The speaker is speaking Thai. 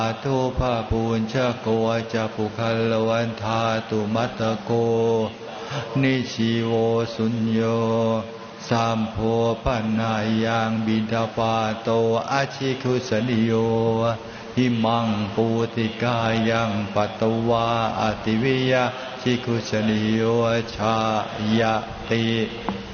ทุภาปูญชโกจะปุคลวันธาตุมัตตโกนิชีโวสุญโยสัมโพปนายังบิดาปาโตอาชิคุสนิโยหิมังปูติกายังปัตตวาอติวิยาชิคุสนิโยชายติ